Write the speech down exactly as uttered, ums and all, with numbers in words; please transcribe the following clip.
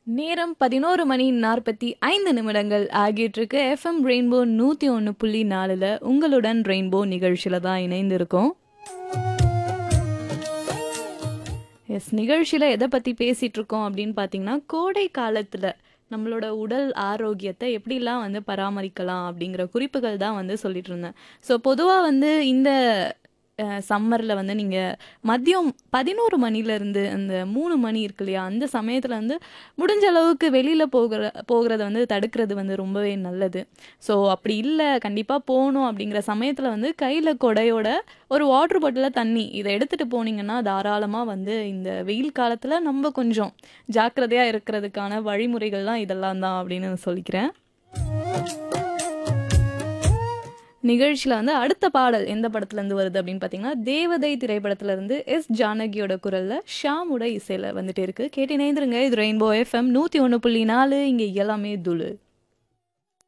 நேரம் பதினொன்று மணி நாற்பத்தி ஐந்து நிமிடங்கள் ஆகிட்டு இருக்கு. எஃப்எம் ரெயின்போ நூற்றி ஒன்று புள்ளி நாலில் உங்களுடன் ரெயின்போ நிகழ்ச்சியில் தான் இணைந்திருக்கோம். எஸ், நிகழ்ச்சியில் எதை பற்றி பேசிகிட்டு இருக்கோம் அப்படின்னு பார்த்தீங்கன்னா, கோடை காலத்தில் நம்மளோட உடல் ஆரோக்கியத்தை எப்படிலாம் வந்து பராமரிக்கலாம் அப்படிங்கிற குறிப்புகள் தான் வந்து சொல்லிட்டு இருந்தேன். ஸோ பொதுவாக வந்து இந்த சம்மரில் வந்து நீங்கள் மதியம் பதினோரு மணிலேருந்து அந்த மூணு மணி இருக்கு இல்லையா, அந்த சமயத்தில் வந்து முடிஞ்ச அளவுக்கு வெளியில் போகிற போகிறத வந்து தடுக்கிறது வந்து ரொம்பவே நல்லது. ஸோ அப்படி இல்லை, கண்டிப்பாக போகணும் அப்படிங்கிற சமயத்தில் வந்து கையில் கொடையோட ஒரு வாட்டர் பாட்டிலில் தண்ணி இதை எடுத்துகிட்டு போனீங்கன்னா தாராளமாக வந்து இந்த வெயில் காலத்தில் நம்ம கொஞ்சம் ஜாக்கிரதையாக இருக்கிறதுக்கான வழிமுறைகள்லாம் இதெல்லாம் தான் அப்படின்னு நான் சொல்லிக்கிறேன். நிகழ்ச்சியில் வந்து அடுத்த பாடல் எந்த படத்துலேருந்து வருது அப்படின்னு பார்த்தீங்கன்னா, தேவதை திரைப்படத்துலேருந்து எஸ் ஜானகியோட குரலில் ஷாமோட இசையில் வந்துட்டு இருக்கு. கேட்டு இணைந்துருங்க. இது ரெயின்போ எஃப்எம் நூற்றி ஒன்று புள்ளி நாலு. இங்கே எல்லாமே துளு.